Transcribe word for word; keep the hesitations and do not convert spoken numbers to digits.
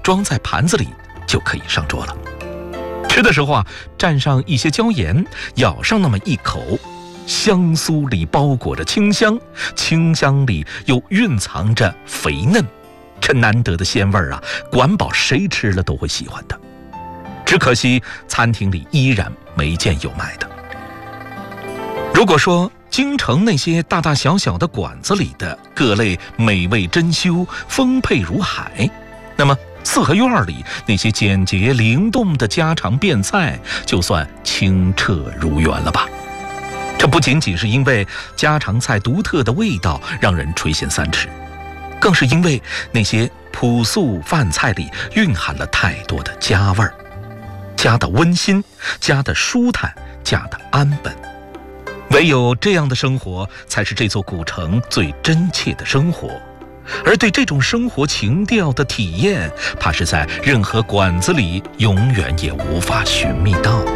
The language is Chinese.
装在盘子里就可以上桌了。吃的时候啊，蘸上一些椒盐，咬上那么一口，香酥里包裹着清香，清香里又蕴藏着肥嫩，这难得的鲜味儿啊，管饱谁吃了都会喜欢的。只可惜餐厅里依然没见有卖的。如果说京城那些大大小小的馆子里的各类美味珍馐丰沛如海，那么四合院里那些简洁灵动的家常便菜就算清澈如园了吧。这不仅仅是因为家常菜独特的味道让人垂涎三尺，更是因为那些朴素饭菜里蕴含了太多的家味儿，家的温馨，家的舒坦，家的安稳。唯有这样的生活，才是这座古城最真切的生活。而对这种生活情调的体验，怕是在任何馆子里永远也无法寻觅到的。